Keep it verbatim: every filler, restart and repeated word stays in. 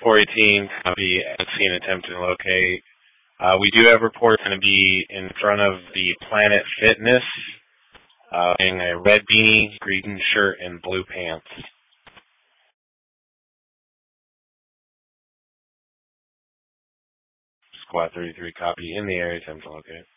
four eighteen, copy, seen attempt to locate. Uh, we do have reports going to be in front of the Planet Fitness, uh, wearing a red beanie, green shirt, and blue pants. Squad thirty-three, copy, in the area, attempt to locate.